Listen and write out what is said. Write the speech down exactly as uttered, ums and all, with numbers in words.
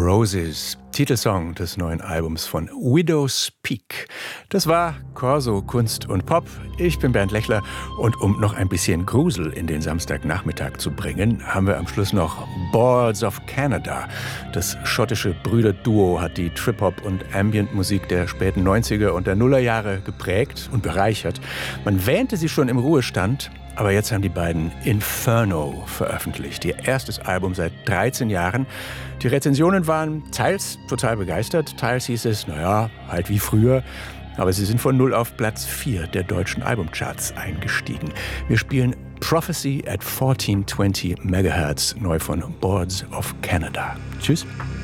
Roses, Titelsong des neuen Albums von Widow's Peak. Das war Corso Kunst und Pop. Ich bin Bernd Lechler und um noch ein bisschen Grusel in den Samstagnachmittag zu bringen, haben wir am Schluss noch Boards of Canada. Das schottische Brüderduo hat die Trip-Hop- und Ambient-Musik der späten neunziger und der Nullerjahre geprägt und bereichert. Man wähnte sie schon im Ruhestand, aber jetzt haben die beiden Inferno veröffentlicht. Ihr erstes Album seit dreizehn Jahren. Die Rezensionen waren teils total begeistert, teils hieß es, naja, halt wie früher. Aber sie sind von null auf Platz vier der deutschen Albumcharts eingestiegen. Wir spielen Prophecy at fourteen twenty Megahertz, neu von Boards of Canada. Tschüss.